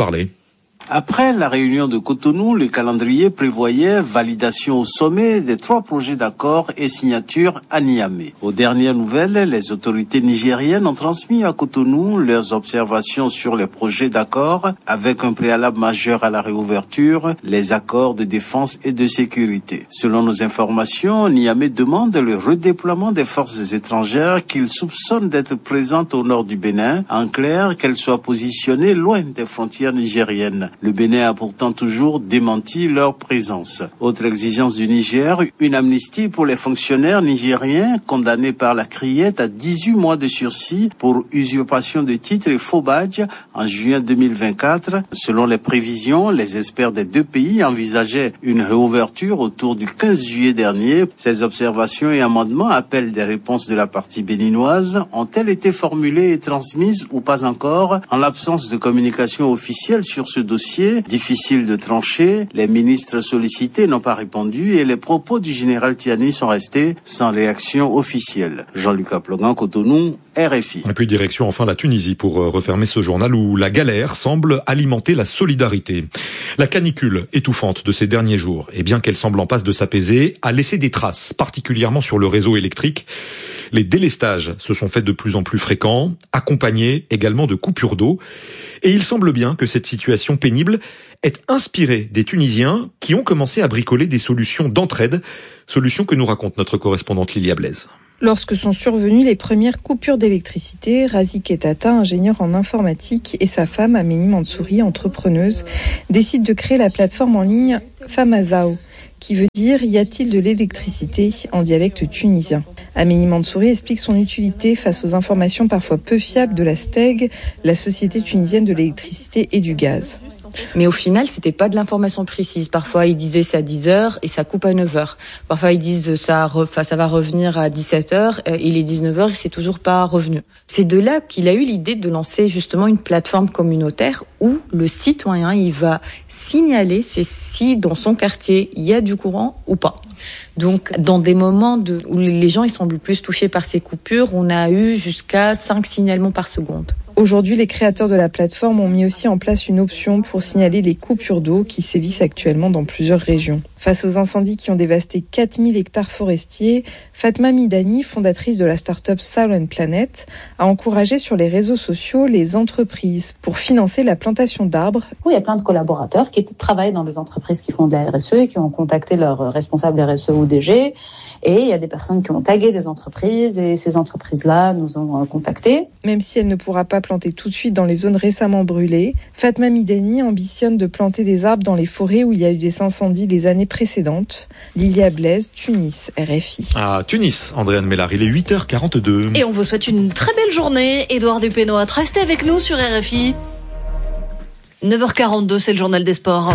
Après la réunion de Cotonou, le calendrier prévoyait validation au sommet des 3 projets d'accord et signature à Niamey. Aux dernières nouvelles, les autorités nigériennes ont transmis à Cotonou leurs observations sur les projets d'accord avec un préalable majeur à la réouverture, les accords de défense et de sécurité. Selon nos informations, Niamey demande le redéploiement des forces étrangères qu'il soupçonne d'être présentes au nord du Bénin. En clair, qu'elles soient positionnées loin des frontières nigériennes. Le Bénin a pourtant toujours démenti leur présence. Autre exigence du Niger, une amnistie pour les fonctionnaires nigériens condamnés par la Criette à 18 mois de sursis pour usurpation de titres et faux badges en juin 2024. Selon les prévisions, les experts des 2 pays envisageaient une réouverture autour du 15 juillet dernier. Ces observations et amendements appellent des réponses de la partie béninoise. Ont-elles été formulées et transmises ou pas encore? En l'absence de communication officielle sur ce dossier, difficile de trancher, les ministres sollicités n'ont pas répondu et les propos du général Tiani sont restés sans réaction officielle. Jean-Luc Plogan, Cotonou, RFI. Et puis direction enfin la Tunisie pour refermer ce journal où la galère semble alimenter la solidarité. La canicule étouffante de ces derniers jours, et bien qu'elle semble en passe de s'apaiser, a laissé des traces, particulièrement sur le réseau électrique. Les délestages se sont faits de plus en plus fréquents, accompagnés également de coupures d'eau. Et il semble bien que cette situation pénible est inspirée des Tunisiens qui ont commencé à bricoler des solutions d'entraide, solutions que nous raconte notre correspondante Lilia Blaise. Lorsque sont survenues les premières coupures d'électricité, Razi Ketata, ingénieur en informatique, et sa femme, Aménie Mansouri, entrepreneuse, décident de créer la plateforme en ligne Famazao, qui veut dire « Y a-t-il de l'électricité ?» en dialecte tunisien. Aménie Mansouri explique son utilité face aux informations parfois peu fiables de la STEG, la Société tunisienne de l'électricité et du gaz. Mais au final, c'était pas de l'information précise. Parfois, ils disaient c'est à 10h et ça coupe à 9h. Parfois, ils disent ça va revenir à 17h et il est 19h et c'est toujours pas revenu. C'est de là qu'il a eu l'idée de lancer justement une plateforme communautaire où le citoyen, il va signaler si dans son quartier, il y a du courant ou pas. Donc, dans des moments où les gens ils semblent plus touchés par ces coupures, on a eu jusqu'à 5 signalements par seconde. Aujourd'hui, les créateurs de la plateforme ont mis aussi en place une option pour signaler les coupures d'eau qui sévissent actuellement dans plusieurs régions. Face aux incendies qui ont dévasté 4000 hectares forestiers, Fatma Midani, fondatrice de la start-up Silent Planet, a encouragé sur les réseaux sociaux les entreprises pour financer la plantation d'arbres. Il y a plein de collaborateurs qui travaillent dans des entreprises qui font de la RSE et qui ont contacté leur responsable RSE ou DG. Et il y a des personnes qui ont tagué des entreprises et ces entreprises-là nous ont contactés. Même si elle ne pourra pas planter tout de suite dans les zones récemment brûlées, Fatma Midani ambitionne de planter des arbres dans les forêts où il y a eu des incendies les années précédentes. Lilia Blaise, Tunis, RFI. À Tunis, Andréane Mellard, il est 8h42. Et on vous souhaite une très belle journée. Édouard Dupénoat, restez avec nous sur RFI. 9h42, c'est le journal des sports.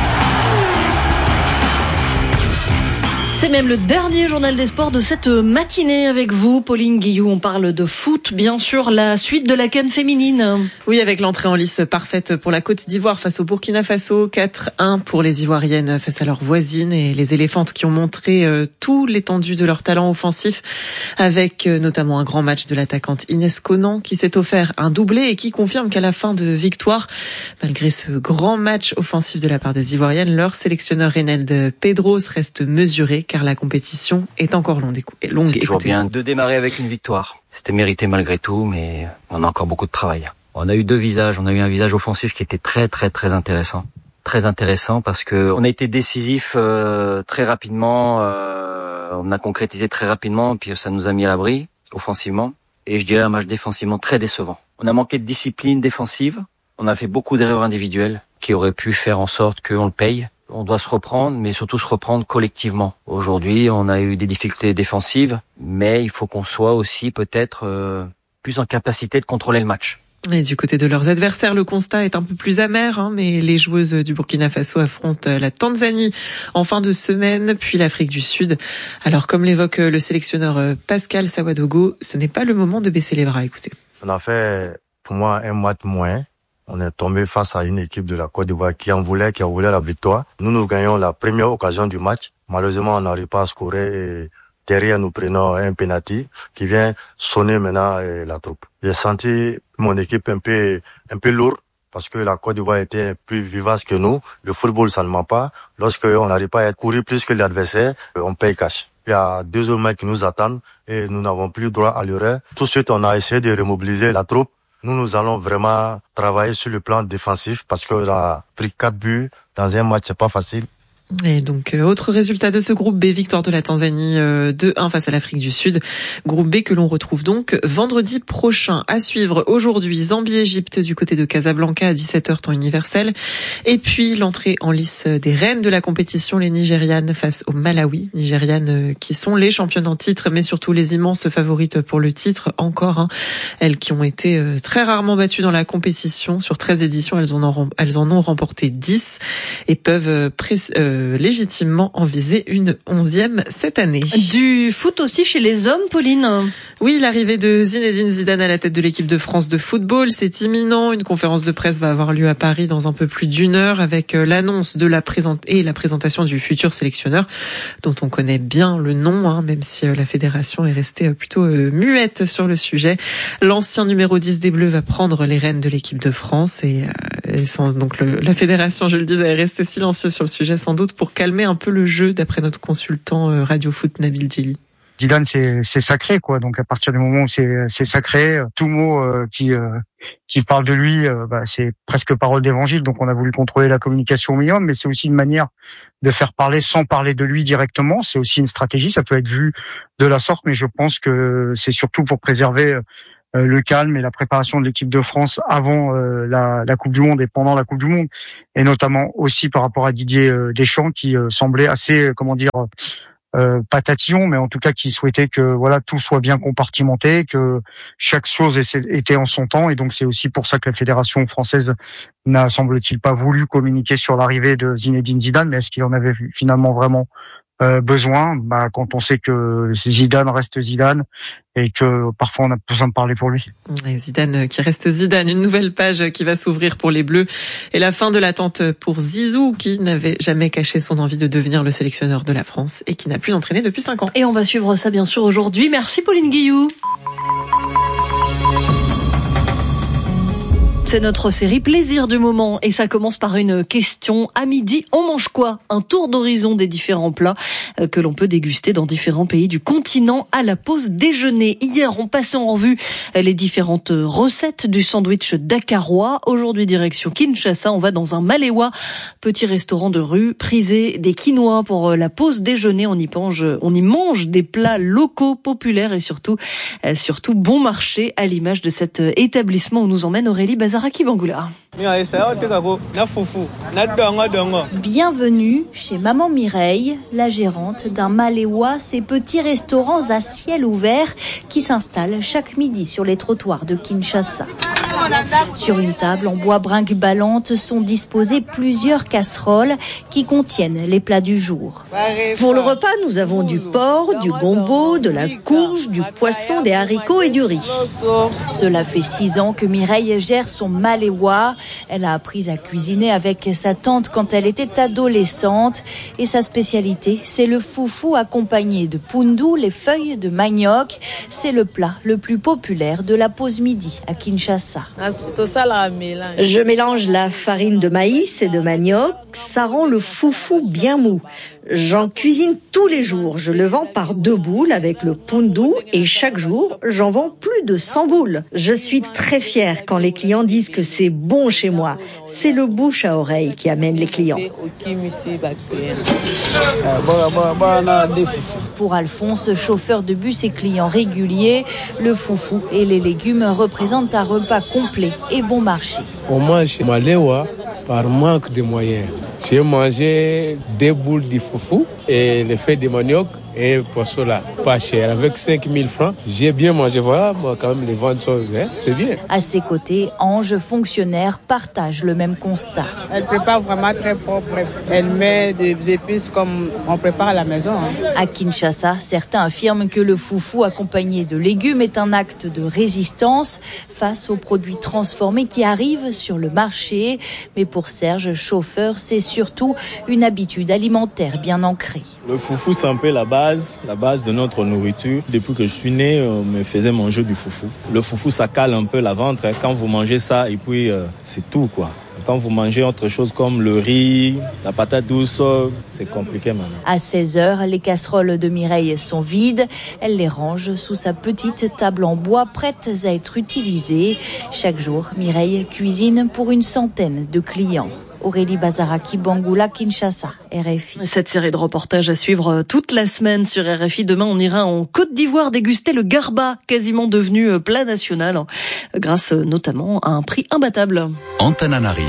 C'est même le dernier journal des sports de cette matinée avec vous, Pauline Guillou. On parle de foot, bien sûr, la suite de la CAN féminine. Oui, avec l'entrée en lice parfaite pour la Côte d'Ivoire face au Burkina Faso, 4-1 pour les Ivoiriennes face à leurs voisines et les éléphantes qui ont montré tout l'étendue de leur talent offensif avec notamment un grand match de l'attaquante Inès Conan qui s'est offert un doublé et qui confirme qu'à la fin de victoire, malgré ce grand match offensif de la part des Ivoiriennes, leur sélectionneur Reynald Pedros reste mesuré car la compétition est encore longue. C'est toujours bien de démarrer avec une victoire. C'était mérité malgré tout, mais on a encore beaucoup de travail. On a eu 2 visages. On a eu un visage offensif qui était très intéressant. Très intéressant parce que on a été décisif très rapidement. On a concrétisé très rapidement, puis ça nous a mis à l'abri offensivement. Et je dirais un match défensivement très décevant. On a manqué de discipline défensive. On a fait beaucoup d'erreurs individuelles qui auraient pu faire en sorte qu'on le paye. On doit se reprendre, mais surtout se reprendre collectivement. Aujourd'hui, on a eu des difficultés défensives, mais il faut qu'on soit aussi peut-être plus en capacité de contrôler le match. Et du côté de leurs adversaires, le constat est un peu plus amer, mais les joueuses du Burkina Faso affrontent la Tanzanie en fin de semaine, puis l'Afrique du Sud. Alors, comme l'évoque le sélectionneur Pascal Sawadogo, ce n'est pas le moment de baisser les bras. Écoutez. On a fait, pour moi, un match moins. On est tombé face à une équipe de la Côte d'Ivoire qui en voulait la victoire. Nous gagnons la première occasion du match. Malheureusement, on n'arrive pas à scorer et derrière nous prenons un penalty qui vient sonner maintenant la troupe. J'ai senti mon équipe un peu lourde. parce que la Côte d'Ivoire était plus vivace que nous. Le football, ça ne ment pas. Lorsqu'on n'arrive pas à courir plus que l'adversaire, on paye cash. Il y a 2 autres mecs qui nous attendent et nous n'avons plus droit à l'erreur. Tout de suite, on a essayé de remobiliser la troupe. Nous allons vraiment travailler sur le plan défensif parce qu'on a pris 4 buts dans un match, c'est pas facile. Et donc, autre résultat de ce groupe B, victoire de la Tanzanie 2-1 face à l'Afrique du Sud. Groupe B que l'on retrouve donc vendredi prochain. À suivre aujourd'hui, Zambie-Égypte du côté de Casablanca à 17h temps universel. Et puis, l'entrée en lice des reines de la compétition, les Nigérianes face au Malawi. Nigérianes qui sont les championnes en titre, mais surtout les immenses favorites pour le titre encore. Elles qui ont été très rarement battues dans la compétition. Sur 13 éditions, elles en ont remporté 10 et peuvent légitimement en viser une 11e cette année. Du foot aussi chez les hommes, Pauline. Oui, l'arrivée de Zinedine Zidane à la tête de l'équipe de France de football, c'est imminent. Une conférence de presse va avoir lieu à Paris dans un peu plus d'1 heure avec l'annonce de la présentation du futur sélectionneur dont on connaît bien le nom, même si la fédération est restée plutôt muette sur le sujet. L'ancien numéro 10 des Bleus va prendre les rênes de l'équipe de France et donc la fédération, je le disais, est restée silencieuse sur le sujet, sans doute pour calmer un peu le jeu, d'après notre consultant Radio Foot Nabil Djeli. Zidane, c'est sacré, quoi. Donc à partir du moment où c'est sacré, tout mot qui parle de lui, c'est presque parole d'évangile. Donc on a voulu contrôler la communication au minimum, mais c'est aussi une manière de faire parler sans parler de lui directement. C'est aussi une stratégie. Ça peut être vu de la sorte, mais je pense que c'est surtout pour préserver le calme et la préparation de l'équipe de France avant la Coupe du Monde et pendant la Coupe du Monde, et notamment aussi par rapport à Didier Deschamps qui semblait assez, pas tatillon, mais en tout cas qui souhaitait que tout soit bien compartimenté, que chaque chose était en son temps, et donc c'est aussi pour ça que la fédération française n'a, semble-t-il, pas voulu communiquer sur l'arrivée de Zinedine Zidane. Mais est-ce qu'il en avait finalement vraiment besoin, quand on sait que Zidane reste Zidane et que parfois on a besoin de parler pour lui. Et Zidane qui reste Zidane, une nouvelle page qui va s'ouvrir pour les Bleus et la fin de l'attente pour Zizou qui n'avait jamais caché son envie de devenir le sélectionneur de la France et qui n'a plus entraîné depuis 5 ans. Et on va suivre ça bien sûr aujourd'hui. Merci Pauline Guillou. C'est notre série Plaisir du moment et ça commence par une question. À midi, on mange quoi? Un tour d'horizon des différents plats que l'on peut déguster dans différents pays du continent à la pause déjeuner. Hier, on passait en revue les différentes recettes du sandwich dakarois. Aujourd'hui, direction Kinshasa, on va dans un Maléwa, petit restaurant de rue prisé des quinois pour la pause déjeuner. On y mange des plats locaux, populaires et surtout bon marché, à l'image de cet établissement où nous emmène Aurélie Bazaraki Bangoula. Bienvenue chez Maman Mireille, la gérante d'un Maléwa, ces petits restaurants à ciel ouvert qui s'installent chaque midi sur les trottoirs de Kinshasa. Sur une table en bois brinque-ballante sont disposées plusieurs casseroles qui contiennent les plats du jour. Pour le repas, nous avons du porc, du gombo, de la courge, du poisson, des haricots et du riz. Cela fait 6 ans que Mireille gère son Maléwa. Elle a appris à cuisiner avec sa tante quand elle était adolescente. Et sa spécialité, c'est le foufou accompagné de poundou, les feuilles de manioc. C'est le plat le plus populaire de la pause midi à Kinshasa. Je mélange la farine de maïs et de manioc. Ça rend le foufou bien mou. J'en cuisine tous les jours. Je le vends par 2 boules avec le poundou et chaque jour, j'en vends plus de 100 boules. Je suis très fière quand les clients disent que c'est bon chez moi. C'est le bouche à oreille qui amène les clients. Pour Alphonse, chauffeur de bus et client régulier, le foufou et les légumes représentent un repas complet et bon marché. On mange Maléwa par manque de moyens. J'ai mangé 2 boules de foufou et les feuilles de manioc et pour cela, pas cher. Avec 5 000 francs, j'ai bien mangé. Voilà, moi, quand même, les ventes sont, c'est bien. À ses côtés, Ange, fonctionnaire, partage le même constat. Elle prépare vraiment très propre. Elle met des épices comme on prépare à la maison. À Kinshasa, certains affirment que le foufou accompagné de légumes est un acte de résistance face aux produits transformés qui arrivent sur le marché. Mais pour Serge, chauffeur, c'est surtout une habitude alimentaire bien ancrée. Le foufou, c'est un peu la base de notre nourriture. Depuis que je suis né, on me faisait manger du foufou. Le foufou, ça cale un peu la ventre. Quand vous mangez ça, et puis c'est tout, quoi. Quand vous mangez autre chose comme le riz, la patate douce, c'est compliqué maintenant. À 16h, les casseroles de Mireille sont vides. Elle les range sous sa petite table en bois, prête à être utilisée. Chaque jour, Mireille cuisine pour une centaine de clients. Aurélie Bazaraki, Bangoula, Kinshasa, RFI. Cette série de reportages à suivre toute la semaine sur RFI. Demain, on ira en Côte d'Ivoire déguster le garba, quasiment devenu plat national, grâce notamment à un prix imbattable. Antananarive.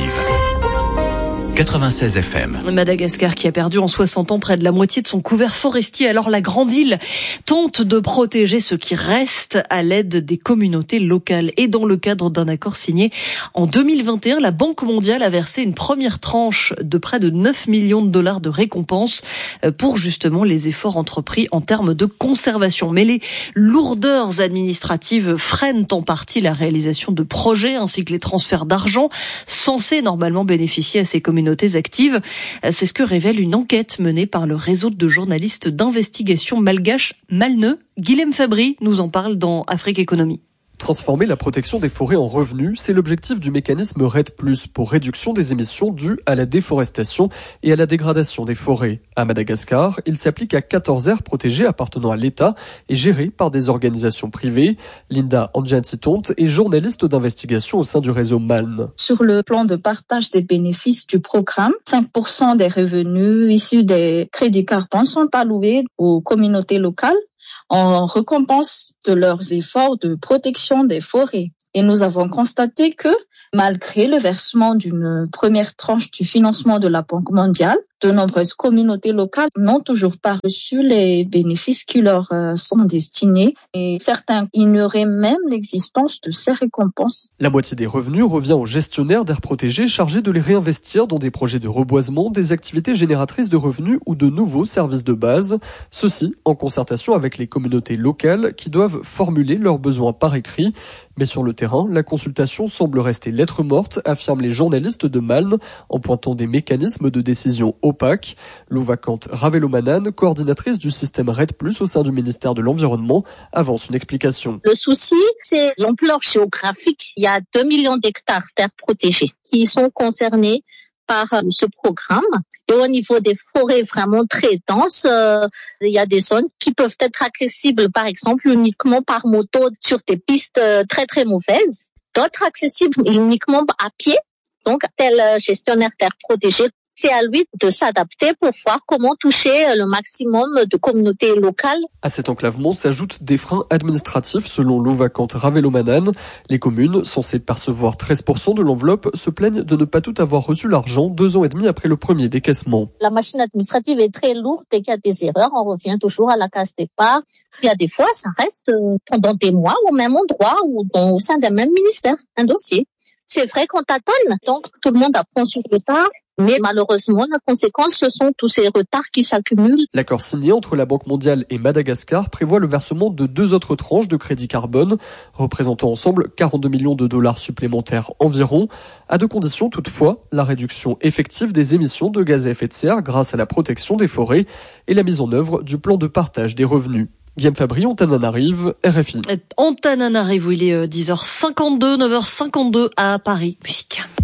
96 FM. Madagascar qui a perdu en 60 ans près de la moitié de son couvert forestier. Alors la grande île tente de protéger ce qui reste à l'aide des communautés locales. Et dans le cadre d'un accord signé en 2021, la Banque mondiale a versé une première tranche de près de 9 millions de dollars de récompenses pour justement les efforts entrepris en termes de conservation. Mais les lourdeurs administratives freinent en partie la réalisation de projets ainsi que les transferts d'argent censés normalement bénéficier à ces communautés actives. C'est ce que révèle une enquête menée par le réseau de journalistes d'investigation malgache Malneux. Guilhem Fabry nous en parle dans Afrique Économie. Transformer la protection des forêts en revenus, c'est l'objectif du mécanisme REDD+, pour réduction des émissions dues à la déforestation et à la dégradation des forêts. À Madagascar, il s'applique à 14 aires protégées appartenant à l'État et gérées par des organisations privées. Linda Anjansitonte est journaliste d'investigation au sein du réseau MALN. Sur le plan de partage des bénéfices du programme, 5% des revenus issus des crédits carbone sont alloués aux communautés locales en récompense de leurs efforts de protection des forêts. Et nous avons constaté que, malgré le versement d'une première tranche du financement de la Banque mondiale, de nombreuses communautés locales n'ont toujours pas reçu les bénéfices qui leur sont destinés et certains ignoraient même l'existence de ces récompenses. La moitié des revenus revient aux gestionnaires d'aires protégées chargés de les réinvestir dans des projets de reboisement, des activités génératrices de revenus ou de nouveaux services de base. Ceci en concertation avec les communautés locales qui doivent formuler leurs besoins par écrit. Mais sur le terrain, la consultation semble rester lettre morte, affirment les journalistes de Maln, en pointant des mécanismes de décision opaques. Louvakant Ravelomanan, coordinatrice du système REDD+, au sein du ministère de l'Environnement, avance une explication. Le souci, c'est l'ampleur géographique. Il y a 2 millions d'hectares d'aires protégées qui sont concernés par ce programme. Et au niveau des forêts vraiment très denses, il y a des zones qui peuvent être accessibles, par exemple, uniquement par moto sur des pistes très très mauvaises. D'autres accessibles uniquement à pied. Donc, tel gestionnaire d'aires protégées, c'est à lui de s'adapter pour voir comment toucher le maximum de communautés locales. À cet enclavement s'ajoutent des freins administratifs selon Louvakant Ravelomanan. Les communes, censées percevoir 13% de l'enveloppe, se plaignent de ne pas tout avoir reçu l'argent 2 ans et demi après le premier décaissement. La machine administrative est très lourde. Dès qu'il y a des erreurs, on revient toujours à la case départ. Il y a des fois, ça reste pendant des mois au même endroit ou au sein d'un même ministère, un dossier. C'est vrai qu'on tâtonne, donc tout le monde apprend sur le tard. Mais malheureusement, la conséquence, ce sont tous ces retards qui s'accumulent. L'accord signé entre la Banque mondiale et Madagascar prévoit le versement de 2 autres tranches de crédit carbone, représentant ensemble 42 millions de dollars supplémentaires environ, à 2 conditions toutefois, la réduction effective des émissions de gaz à effet de serre grâce à la protection des forêts et la mise en œuvre du plan de partage des revenus. Guillaume Fabry, Antananarive, RFI. Antananarive, où il est 10h52, 9h52 à Paris. Musique.